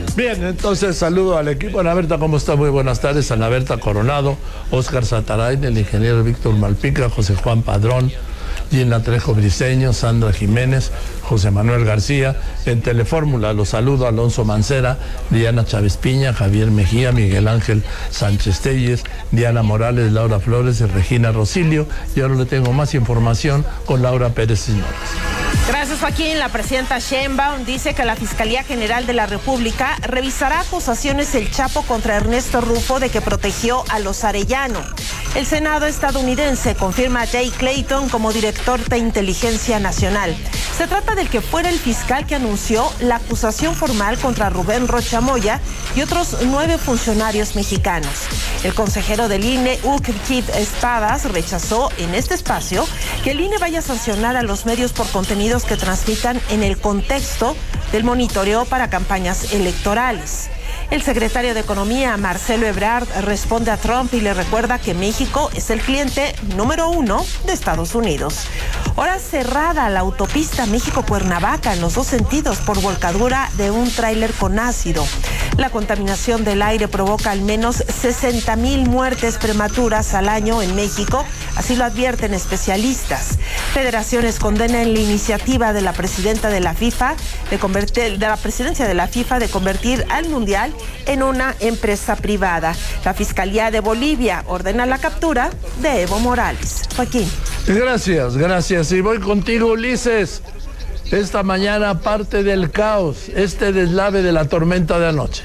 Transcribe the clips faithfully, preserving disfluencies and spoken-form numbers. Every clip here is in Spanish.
Bien, entonces saludo al equipo. Ana Berta, ¿cómo está? Muy buenas tardes. Ana Berta Coronado, Óscar Satarain, el ingeniero Víctor Malpica, José Juan Padrón, Gina Trejo Briceño, Sandra Jiménez, José Manuel García. En Telefórmula los saludo Alonso Mancera, Diana Chávez Piña, Javier Mejía, Miguel Ángel Sánchez Telles, Diana Morales, Laura Flores y Regina Rosilio. Y ahora le tengo más información con Laura Pérez Cisneros. Gracias, Joaquín. La presidenta Sheinbaum dice que la Fiscalía General de la República revisará acusaciones del Chapo contra Ernesto Rufo de que protegió a los Arellano. El Senado estadounidense confirma a Jay Clayton como director de Inteligencia Nacional. Se trata del que fuera el fiscal que anunció la acusación formal contra Rubén Rocha Moya y otros nueve funcionarios mexicanos. El consejero del I N E, Ucrit Espadas, rechazó en este espacio que el I N E vaya a sancionar a los medios por contenidos que transmitan en el contexto del monitoreo para campañas electorales. El secretario de Economía, Marcelo Ebrard, responde a Trump y le recuerda que México es el cliente número uno de Estados Unidos. Hora cerrada la autopista México-Cuernavaca en los dos sentidos por volcadura de un tráiler con ácido. La contaminación del aire provoca al menos sesenta mil muertes prematuras al año en México, así lo advierten especialistas. Federaciones condenan la iniciativa de la presidenta de la FIFA de convertir, de la presidencia de la FIFA de convertir al Mundial en una empresa privada. La Fiscalía de Bolivia ordena la captura de Evo Morales. Joaquín. Gracias, gracias. Y voy contigo, Ulises. Esta mañana parte del caos, este deslave de la tormenta de anoche.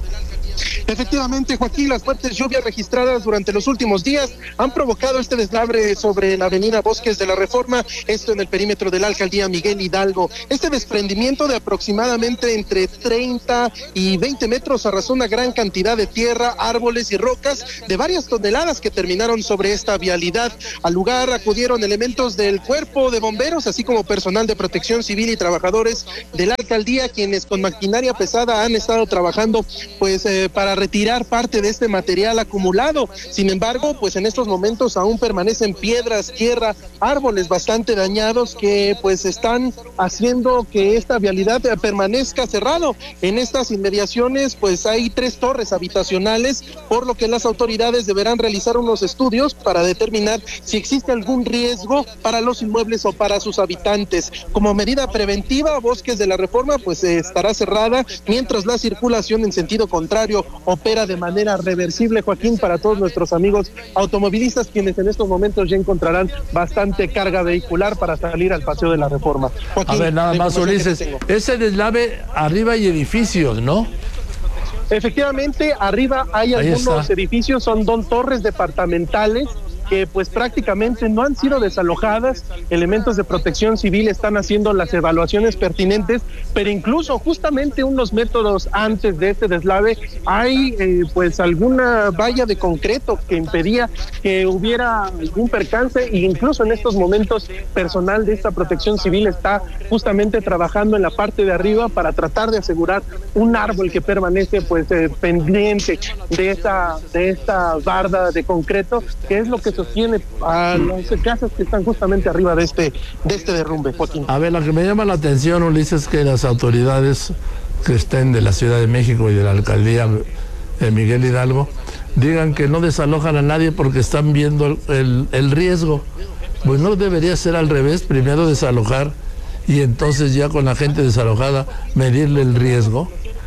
Efectivamente, Joaquín, las fuertes lluvias registradas durante los últimos días han provocado este deslave sobre la avenida Bosques de la Reforma, esto en el perímetro de la alcaldía Miguel Hidalgo. Este desprendimiento de aproximadamente entre treinta y veinte metros arrasó una gran cantidad de tierra, árboles y rocas de varias toneladas que terminaron sobre esta vialidad. Al lugar acudieron elementos del cuerpo de bomberos, así como personal de protección civil y trabajadores de la alcaldía, quienes con maquinaria pesada han estado trabajando pues eh, para retirar parte de este material acumulado. Sin embargo, pues en estos momentos aún permanecen piedras, tierra, árboles bastante dañados que pues están haciendo que esta vialidad permanezca cerrado. En estas inmediaciones pues hay tres torres habitacionales, por lo que las autoridades deberán realizar unos estudios para determinar si existe algún riesgo para los inmuebles o para sus habitantes. Como medida preventiva, Bosques de la Reforma pues eh, estará cerrada mientras la circulación en sentido contrario opera de manera reversible, Joaquín, para todos nuestros amigos automovilistas, quienes en estos momentos ya encontrarán bastante carga vehicular para salir al Paseo de la Reforma. Joaquín, a ver, nada más, Ulises, ese deslave, arriba hay edificios, ¿no? Efectivamente, arriba hay Ahí algunos está. edificios, son dos torres departamentales que pues prácticamente no han sido desalojadas. Elementos de protección civil están haciendo las evaluaciones pertinentes, pero incluso justamente unos métodos antes de este deslave hay eh, pues alguna valla de concreto que impedía que hubiera algún percance, e incluso en estos momentos personal de esta protección civil está justamente trabajando en la parte de arriba para tratar de asegurar un árbol que permanece pues eh, pendiente de esta, de esta barda de concreto, que es lo que sostiene a las casas que están justamente arriba de este, de este derrumbe, Joaquín. A ver, lo que me llama la atención, Ulises, es que las autoridades que estén de la Ciudad de México y de la alcaldía de Miguel Hidalgo digan que no desalojan a nadie porque están viendo el, el, el riesgo. Pues no debería ser al revés, primero desalojar y entonces ya con la gente desalojada medirle el riesgo.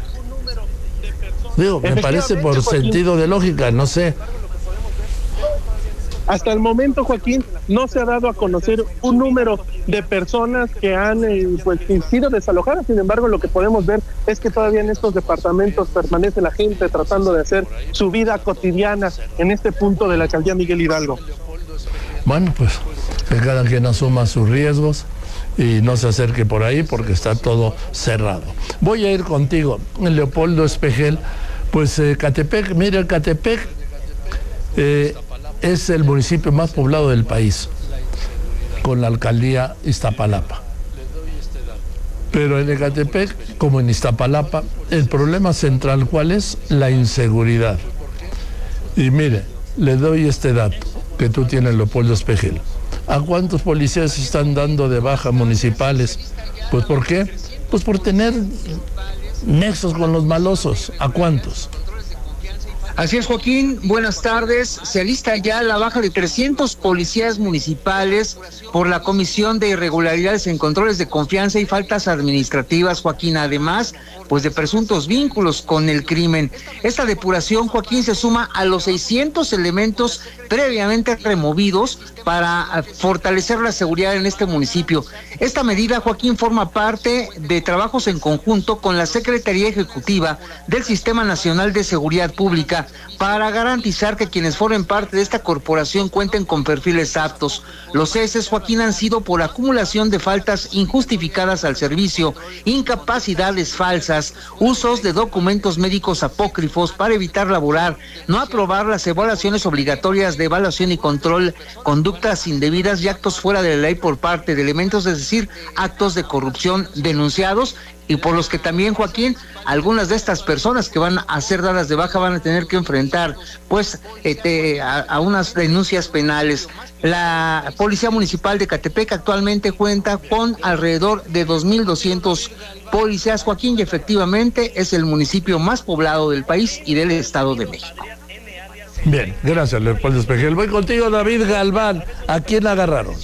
Digo, me parece por Joaquín, sentido de lógica, no sé. Hasta el momento, Joaquín, no se ha dado a conocer un número de personas que han eh, pues, sido desalojadas. Sin embargo, lo que podemos ver es que todavía en estos departamentos permanece la gente tratando de hacer su vida cotidiana en este punto de la alcaldía Miguel Hidalgo. Bueno, pues que cada quien asuma sus riesgos y no se acerque por ahí porque está todo cerrado. Voy a ir contigo, Leopoldo Espejel. Pues eh, Catepec, mira, Catepec eh, es el municipio más poblado del país, con la alcaldía Iztapalapa. Pero en Ecatepec, como en Iztapalapa, el problema central, ¿cuál es? La inseguridad. Y mire, le doy este dato que tú tienes, Leopoldo Espejel. ¿A cuántos policías están dando de baja municipales? Pues ¿por qué? Pues por tener nexos con los malosos. ¿A cuántos? Así es, Joaquín, buenas tardes. Se alista ya la baja de trescientos policías municipales por la comisión de irregularidades en controles de confianza y faltas administrativas, Joaquín, además pues de presuntos vínculos con el crimen. Esta depuración, Joaquín, se suma a los seiscientos elementos previamente removidos para fortalecer la seguridad en este municipio. Esta medida, Joaquín, forma parte de trabajos en conjunto con la Secretaría Ejecutiva del Sistema Nacional de Seguridad Pública para garantizar que quienes formen parte de esta corporación cuenten con perfiles aptos. Los ceses, Joaquín, han sido por acumulación de faltas injustificadas al servicio, incapacidades falsas, usos de documentos médicos apócrifos para evitar laborar, no aprobar las evaluaciones obligatorias de evaluación y control, conductas indebidas y actos fuera de la ley por parte de elementos, es decir, actos de corrupción denunciados, y por los que también, Joaquín, algunas de estas personas que van a ser dadas de baja van a tener que enfrentar pues este, a, a unas denuncias penales. La Policía Municipal de Ecatepec actualmente cuenta con alrededor de dos mil doscientos policías, Joaquín, y efectivamente es el municipio más poblado del país y del Estado de México. Bien, gracias, Leopoldo Espejel. Voy contigo, David Galván. ¿A quién agarraron?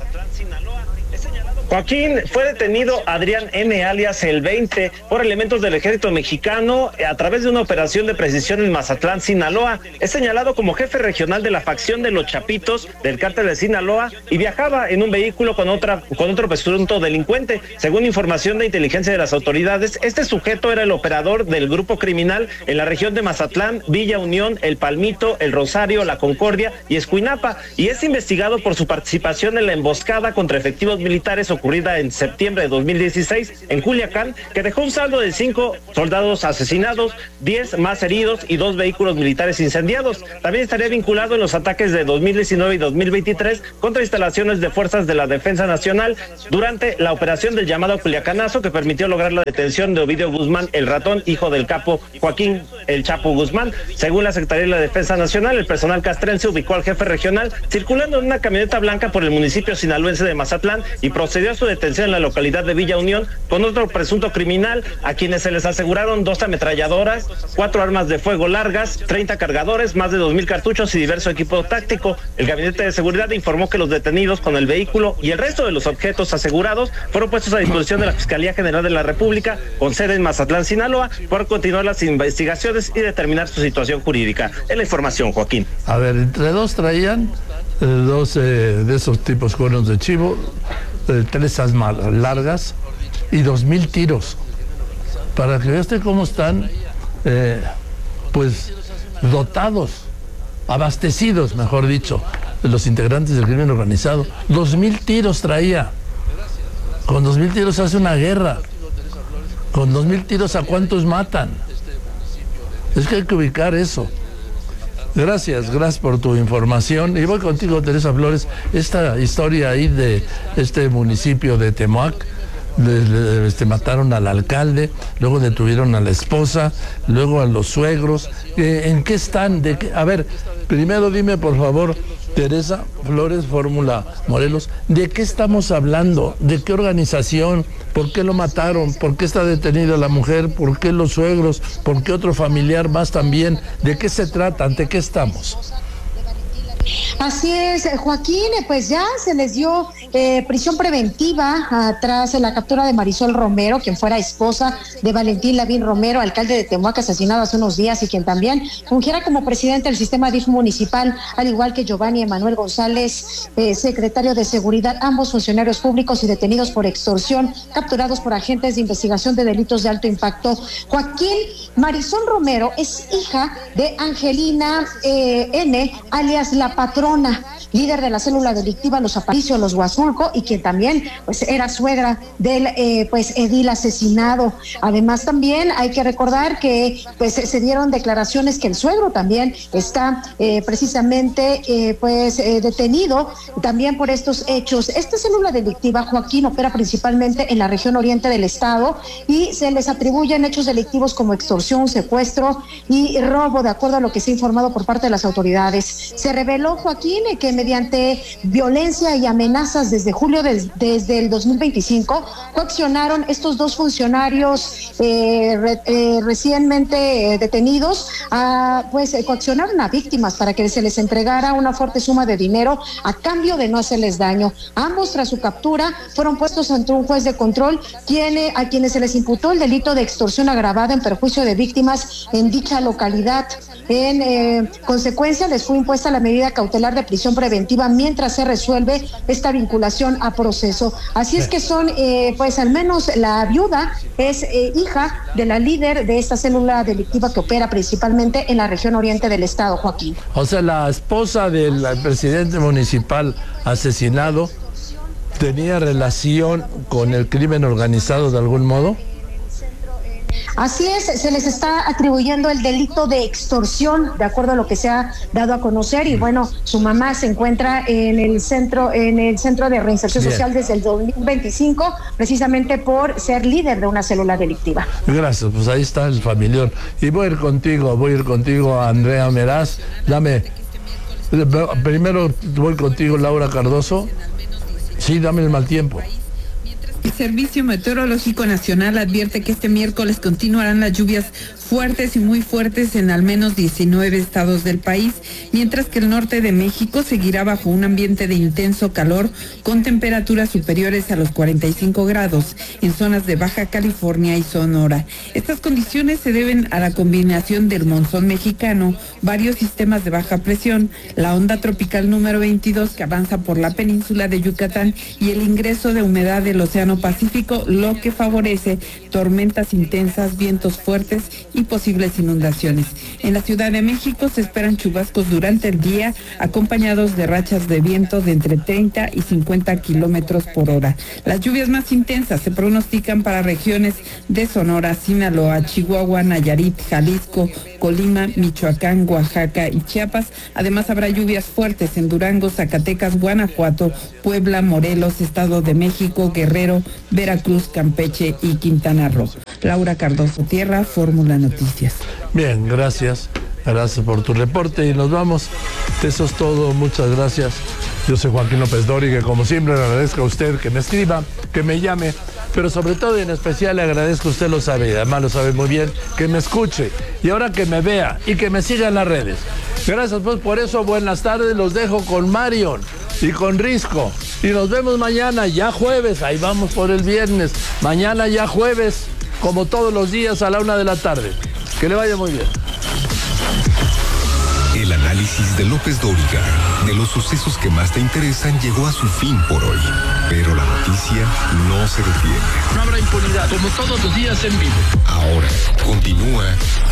Joaquín, fue detenido Adrián N. alias El veinte por elementos del ejército mexicano a través de una operación de precisión en Mazatlán, Sinaloa. Es señalado como jefe regional de la facción de los Chapitos del cártel de Sinaloa y viajaba en un vehículo con otra con otro presunto delincuente. Según información de inteligencia de las autoridades, este sujeto era el operador del grupo criminal en la región de Mazatlán, Villa Unión, El Palmito, El Rosario, La Concordia y Escuinapa, y es investigado por su participación en la emboscada contra efectivos militares ocurrida en septiembre de dos mil dieciséis en Culiacán, que dejó un saldo de cinco soldados asesinados, diez más heridos y dos vehículos militares incendiados. También estaría vinculado en los ataques de dos mil diecinueve y dos mil veintitrés contra instalaciones de fuerzas de la Defensa Nacional durante la operación del llamado Culiacanazo, que permitió lograr la detención de Ovidio Guzmán, el ratón, hijo del capo Joaquín El Chapo Guzmán. Según la Secretaría de la Defensa Nacional, el personal castrense ubicó al jefe regional circulando en una camioneta blanca por el municipio sinaloense de Mazatlán y procedió a su detención en la localidad de Villa Unión con otro presunto criminal, a quienes se les aseguraron dos ametralladoras, cuatro armas de fuego largas, treinta cargadores, más de dos mil cartuchos y diverso equipo táctico. El Gabinete de Seguridad informó que los detenidos con el vehículo y el resto de los objetos asegurados fueron puestos a disposición de la Fiscalía General de la República, con sede en Mazatlán, Sinaloa, para continuar las investigaciones y determinar su situación jurídica. Es la información, Joaquín. A ver, entre dos traían eh, dos eh, de esos tipos cuernos de chivo, eh, tres armas largas y dos mil tiros. Para que veas cómo están, eh, pues, dotados, abastecidos, mejor dicho, los integrantes del crimen organizado. Dos mil tiros traía. Con dos mil tiros hace una guerra. Con dos mil tiros, ¿a cuántos matan? Es que hay que ubicar eso. Gracias, gracias por tu información. Y voy contigo, Teresa Flores. Esta historia ahí de este municipio de Temoac, de, de, este, mataron al alcalde, luego detuvieron a la esposa, luego a los suegros. Eh, ¿En qué están? ¿De qué? A ver, primero dime, por favor, Teresa Flores, Fórmula Morelos, ¿de qué estamos hablando? ¿De qué organización? ¿Por qué lo mataron? ¿Por qué está detenida la mujer? ¿Por qué los suegros? ¿Por qué otro familiar más también? ¿De qué se trata? ¿Ante qué estamos? Así es, Joaquín, pues ya se les dio eh, prisión preventiva tras la captura de Marisol Romero, quien fuera esposa de Valentín Lavín Romero, alcalde de Temoac, asesinado hace unos días, y quien también fungiera como presidente del sistema D I F municipal, al igual que Giovanni Emanuel González, eh, secretario de Seguridad, ambos funcionarios públicos y detenidos por extorsión, capturados por agentes de investigación de delitos de alto impacto. Joaquín, Marisol Romero es hija de Angelina eh, N., alias La Patrona, líder de la célula delictiva Los Aparicio, Los Huazulco, y quien también pues era suegra del eh, pues edil asesinado. Además, también hay que recordar que pues se dieron declaraciones que el suegro también está eh, precisamente eh, pues eh, detenido también por estos hechos. Esta célula delictiva, Joaquín, opera principalmente en la región oriente del estado y se les atribuyen hechos delictivos como extorsión, secuestro y robo, de acuerdo a lo que se ha informado por parte de las autoridades. Se reveló, Joaquín, Joaquín, que mediante violencia y amenazas desde julio de, desde el dos mil veinticinco coaccionaron estos dos funcionarios eh, re, eh, recientemente eh, detenidos, a, pues eh, coaccionaron a víctimas para que se les entregara una fuerte suma de dinero a cambio de no hacerles daño. Ambos, tras su captura, fueron puestos ante un juez de control, quien, a quienes se les imputó el delito de extorsión agravada en perjuicio de víctimas en dicha localidad. En eh, consecuencia, les fue impuesta la medida cautelar de prisión preventiva mientras se resuelve esta vinculación a proceso. Así es que son, eh, pues al menos la viuda es eh, hija de la líder de esta célula delictiva que opera principalmente en la región oriente del estado, Joaquín. O sea, la esposa del presidente municipal asesinado tenía relación con el crimen organizado de algún modo. Así es, se les está atribuyendo el delito de extorsión, de acuerdo a lo que se ha dado a conocer, y bueno, su mamá se encuentra en el centro, en el centro de reinserción Bien. social desde el dos mil veinticinco, precisamente por ser líder de una célula delictiva. Gracias, pues ahí está el familiar. Y voy a ir contigo, voy a ir contigo, Andrea Meraz. Dame, primero voy contigo, Laura Cardoso. Sí, dame el mal tiempo. El Servicio Meteorológico Nacional advierte que este miércoles continuarán las lluvias fuertes y muy fuertes en al menos diecinueve estados del país, mientras que el norte de México seguirá bajo un ambiente de intenso calor con temperaturas superiores a los cuarenta y cinco grados en zonas de Baja California y Sonora. Estas condiciones se deben a la combinación del monzón mexicano, varios sistemas de baja presión, la onda tropical número veintidós que avanza por la península de Yucatán y el ingreso de humedad del Océano Pacífico, lo que favorece tormentas intensas, vientos fuertes y posibles inundaciones. En la Ciudad de México se esperan chubascos durante el día, acompañados de rachas de viento de entre treinta y cincuenta kilómetros por hora. Las lluvias más intensas se pronostican para regiones de Sonora, Sinaloa, Chihuahua, Nayarit, Jalisco, Colima, Michoacán, Oaxaca y Chiapas. Además habrá lluvias fuertes en Durango, Zacatecas, Guanajuato, Puebla, Morelos, Estado de México, Guerrero, Veracruz, Campeche y Quintana Roo. Laura Cardoso Tierra, Fórmula Noticias. Bien, gracias. Gracias por tu reporte y nos vamos. Eso es todo. Muchas gracias. Yo soy Joaquín López Dóriga, que como siempre le agradezco a usted que me escriba, que me llame, pero sobre todo y en especial le agradezco, usted lo sabe, además lo sabe muy bien, que me escuche y ahora que me vea y que me siga en las redes. Gracias pues por eso, buenas tardes, los dejo con Marion y con Risco y nos vemos mañana, ya jueves, ahí vamos por el viernes, mañana ya jueves, como todos los días a la una de la tarde. Que le vaya muy bien. El análisis de López Dóriga de los sucesos que más te interesan llegó a su fin por hoy. Pero la noticia no se detiene. No habrá impunidad, como todos los días en vivo. Ahora continúa